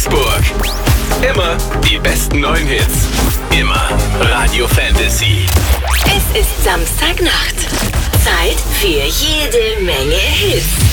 Augsburg. Immer die besten neuen Hits. Immer Radio Fantasy. Es ist Samstagnacht. Zeit für jede Menge Hits.